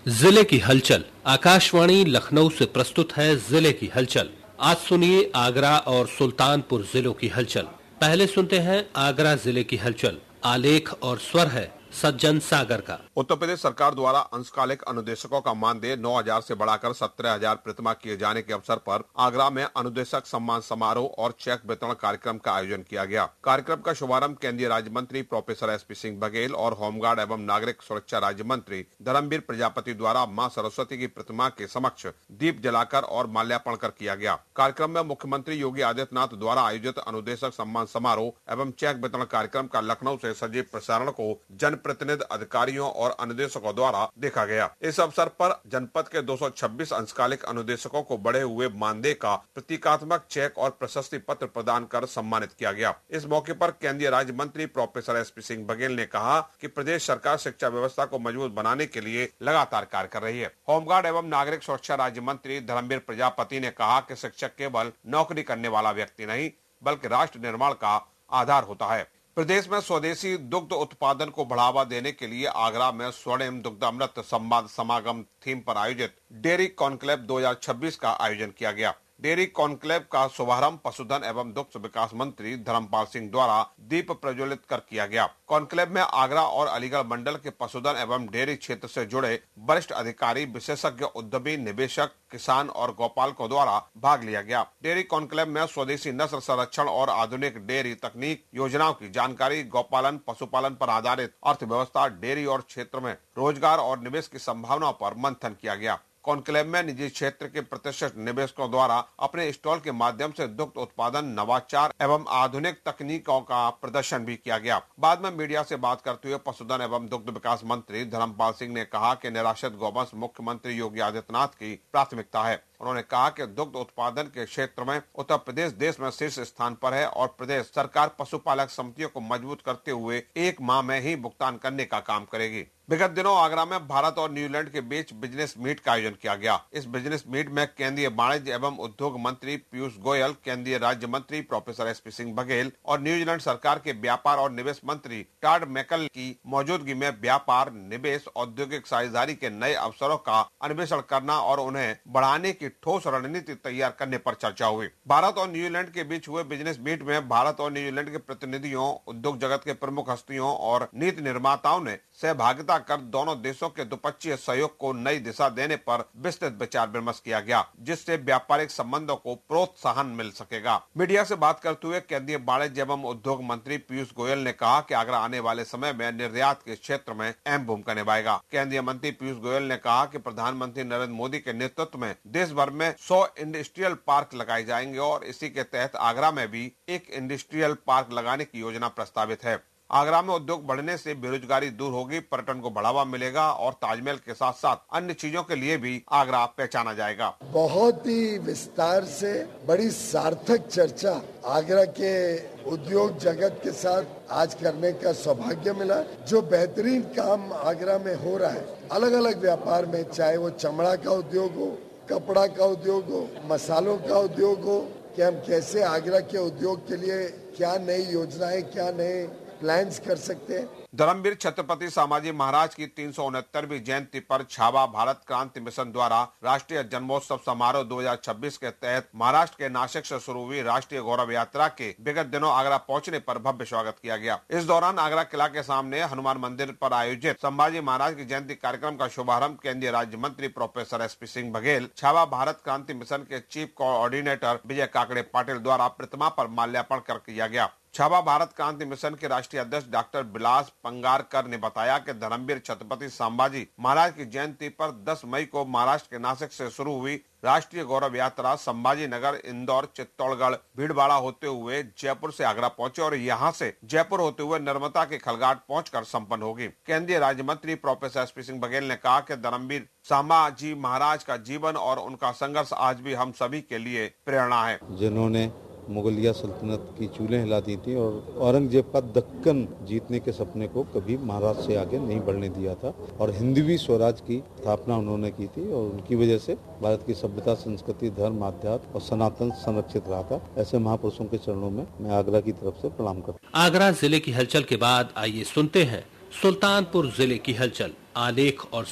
जिले की हलचल। आकाशवाणी लखनऊ से प्रस्तुत है जिले की हलचल। आज सुनिए आगरा और सुल्तानपुर जिलों की हलचल। पहले सुनते हैं आगरा जिले की हलचल। आलेख और स्वर है सज्जन सागर का। उत्तर प्रदेश सरकार द्वारा अंशकालिक अनुदेशकों का मानदेय 9,000 से बढ़ाकर 17,000 प्रतिमाह किए जाने के अवसर पर आगरा में अनुदेशक सम्मान समारोह और चेक वितरण कार्यक्रम का आयोजन किया गया। कार्यक्रम का शुभारंभ केंद्रीय राज्य मंत्री प्रोफेसर एसपी सिंह बघेल और होमगार्ड एवं नागरिक सुरक्षा राज्य मंत्री धर्मवीर प्रजापति द्वारा मां सरस्वती की प्रतिमा के समक्ष दीप जलाकर और माल्यार्पण कर किया गया। कार्यक्रम में मुख्यमंत्री योगी आदित्यनाथ द्वारा आयोजित अनुदेशक सम्मान समारोह एवं चेक वितरण कार्यक्रम का लखनऊ से सजीव प्रसारण को जनप्रतिनिधि, अधिकारियों और अनुदेशकों द्वारा देखा गया। इस अवसर पर जनपद के 226 अंशकालिक अनुदेशकों को बढ़े हुए मानदेय का प्रतीकात्मक चेक और प्रशस्ति पत्र प्रदान कर सम्मानित किया गया। इस मौके पर केंद्रीय राज्य मंत्री प्रोफेसर एसपी सिंह बघेल ने कहा कि प्रदेश सरकार शिक्षा व्यवस्था को मजबूत बनाने के लिए लगातार कार्य कर रही है। होमगार्ड एवं नागरिक सुरक्षा राज्य मंत्री धर्मवीर प्रजापति ने कहा कि शिक्षक केवल नौकरी करने वाला व्यक्ति नहीं बल्कि राष्ट्र निर्माण का आधार होता है। प्रदेश में स्वदेशी दुग्ध उत्पादन को बढ़ावा देने के लिए आगरा में स्वर्णिम दुग्धामृत संवाद समागम थीम पर आयोजित डेयरी कॉन्क्लेव 2026 का आयोजन किया गया। डेयरी कॉन्क्लेव का शुभारंभ पशुधन एवं दुग्ध विकास मंत्री धर्मपाल सिंह द्वारा दीप प्रज्वलित कर किया गया। कॉन्क्लेव में आगरा और अलीगढ़ मंडल के पशुधन एवं डेयरी क्षेत्र से जुड़े वरिष्ठ अधिकारी, विशेषज्ञ, उद्यमी, निवेशक, किसान और गौपालकों द्वारा भाग लिया गया। डेयरी कॉन्क्लेव में स्वदेशी नस्ल संरक्षण और आधुनिक डेयरी तकनीक योजनाओं की जानकारी, गौपालन, पशुपालन पर आधारित अर्थव्यवस्था, डेयरी और क्षेत्र में रोजगार और निवेश की संभावनाओं पर मंथन किया गया। कॉन्क्लेव में निजी क्षेत्र के प्रतिष्ठित निवेशकों द्वारा अपने स्टॉल के माध्यम से दुग्ध उत्पादन, नवाचार एवं आधुनिक तकनीकों का प्रदर्शन भी किया गया। बाद में मीडिया से बात करते हुए पशुधन एवं दुग्ध विकास मंत्री धर्मपाल सिंह ने कहा कि निराश्रित गौवंश मुख्यमंत्री योगी आदित्यनाथ की प्राथमिकता है। उन्होंने कहा कि दुग्ध उत्पादन के क्षेत्र में उत्तर प्रदेश देश में शीर्ष स्थान पर है और प्रदेश सरकार पशुपालक समितियों को मजबूत करते हुए 1 माह में ही भुगतान करने का काम करेगी। विगत दिनों आगरा में भारत और न्यूजीलैंड के बीच बिजनेस मीट का आयोजन किया गया। इस बिजनेस मीट में केंद्रीय वाणिज्य एवं उद्योग मंत्री पीयूष गोयल, केंद्रीय राज्य मंत्री प्रोफेसर एसपी सिंह बघेल और न्यूजीलैंड सरकार के व्यापार और निवेश मंत्री टॉड मैकल की मौजूदगी में व्यापार, निवेश, औद्योगिक साझेदारी के नए अवसरों का अन्वेषण करना और उन्हें बढ़ाने की ठोस रणनीति तैयार करने पर चर्चा हुई। भारत और न्यूजीलैंड के बीच हुए बिजनेस मीट में भारत और न्यूजीलैंड के प्रतिनिधियों, उद्योग जगत के प्रमुख हस्तियों और नीति निर्माताओं ने सहभागिता कर दोनों देशों के द्विपक्षीय सहयोग को नई दिशा देने पर विस्तृत विचार विमर्श किया गया, जिससे व्यापारिक संबंधों को प्रोत्साहन मिल सकेगा। मीडिया से बात करते हुए केंद्रीय वाणिज्य एवं उद्योग मंत्री पीयूष गोयल ने कहा कि आगरा आने वाले समय में निर्यात के क्षेत्र में अहम भूमिका निभाएगा। केंद्रीय मंत्री पीयूष गोयल ने कहा कि प्रधानमंत्री नरेंद्र मोदी के नेतृत्व में देश भर में 100 इंडस्ट्रियल पार्क लगाए जाएंगे और इसी के तहत आगरा में भी एक इंडस्ट्रियल पार्क लगाने की योजना प्रस्तावित है। आगरा में उद्योग बढ़ने से बेरोजगारी दूर होगी, पर्यटन को बढ़ावा मिलेगा और ताजमहल के साथ साथ अन्य चीजों के लिए भी आगरा पहचाना जाएगा। बहुत ही विस्तार से बड़ी सार्थक चर्चा आगरा के उद्योग जगत के साथ आज करने का सौभाग्य मिला। जो बेहतरीन काम आगरा में हो रहा है अलग अलग व्यापार में, चाहे वो चमड़ा का उद्योग हो, कपड़ा का उद्योग हो, मसालों का उद्योग हो, कि हम कैसे आगरा के उद्योग के लिए क्या नई योजनाएं, क्या नए प्लान्स कर सकते हैं। धर्मवीर छत्रपति संभाजी महाराज की 369वीं जयंती पर छावा भारत क्रांति मिशन द्वारा राष्ट्रीय जन्मोत्सव समारोह 2026 के तहत महाराष्ट्र के नासिक से शुरू हुई राष्ट्रीय गौरव यात्रा के विगत दिनों आगरा पहुंचने पर भव्य स्वागत किया गया। इस दौरान आगरा किला के सामने हनुमान मंदिर पर आयोजित संभाजी महाराज की जयंती कार्यक्रम का शुभारंभ केंद्रीय राज्य मंत्री प्रोफेसर एसपी सिंह बघेल, छावा भारत क्रांति मिशन के चीफ कोऑर्डिनेटर विजय काकड़े पाटिल द्वारा प्रतिमा पर माल्यार्पण कर किया गया। छावा भारत क्रांति मिशन के राष्ट्रीय अध्यक्ष डॉक्टर विलास पंगारकर ने बताया कि धर्मवीर छत्रपति संभाजी महाराज की जयंती पर 10 मई को महाराष्ट्र के नासिक से शुरू हुई राष्ट्रीय गौरव यात्रा संभाजी नगर, इंदौर, चित्तौड़गढ़, भीलवाड़ा होते हुए जयपुर से आगरा पहुंचे और यहां से जयपुर होते हुए नर्मदा के खलघाट पहुंचकर संपन्न होगी। केंद्रीय राज्य मंत्री प्रोफेसर एसपी सिंह बघेल ने कहा कि धर्मवीर संभाजी महाराज का जीवन और उनका संघर्ष आज भी हम सभी के लिए प्रेरणा है। जिन्होंने मुगलिया सल्तनत की चूल्हें हिला दी थी और औरंगजेब का दक्कन जीतने के सपने को कभी महाराष्ट्र से आगे नहीं बढ़ने दिया था और हिंदवी स्वराज की स्थापना उन्होंने की थी और उनकी वजह से भारत की सभ्यता, संस्कृति, धर्म, आध्यात्म और सनातन संरक्षित रहा था। ऐसे महापुरुषों के चरणों में मैं आगरा की तरफ से प्रणाम करता हूँ। आगरा जिले की हलचल के बाद आइए सुनते हैं सुल्तानपुर जिले की हलचल। आलेख और